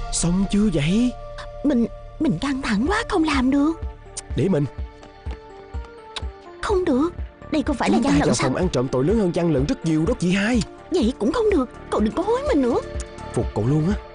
Xong chưa vậy? Mình căng thẳng quá không làm được. Để mình. Không được, đây không phải Chúng là gian ta lận vào sao? phòng ăn trộm tội lớn hơn gian lận rất nhiều đó chị hai. Vậy cũng không được, cậu đừng có hối mình nữa. Phục cậu luôn á.